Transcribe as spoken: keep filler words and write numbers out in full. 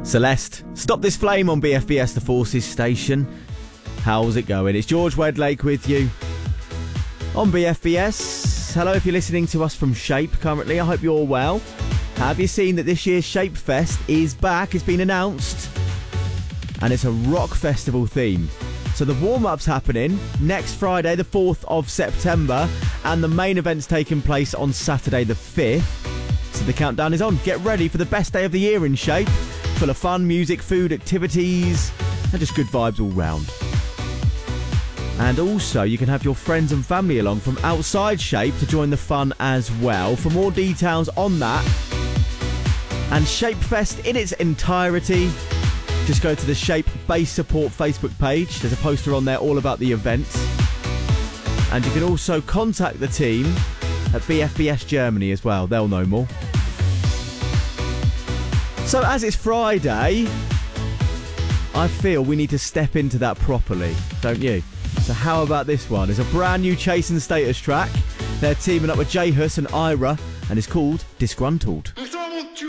Celeste, stop this flame on B F B S The Forces station. How's it going? It's George Wedlake with you on B F B S. Hello, if you're listening to us from Shape currently, I hope you're well. Have you seen that this year's Shape Fest is back? It's been announced. And it's a rock festival theme. So the warm-up's happening next Friday, the fourth of September, and the main event's taking place on Saturday the fifth. So the countdown is on. Get ready for the best day of the year in Shape. Full of fun, music, food, activities, and just good vibes all round. And also, you can have your friends and family along from outside Shape to join the fun as well. For more details on that and Shape Fest in its entirety, just go to the Shape Base Support Facebook page. There's a poster on there all about the event. And you can also contact the team at B F B S Germany as well. They'll know more. So as it's Friday, I feel we need to step into that properly, don't you? So how about this one? It's a brand new Chase and Status track. They're teaming up with J Hus and Ira, and it's called Disgruntled.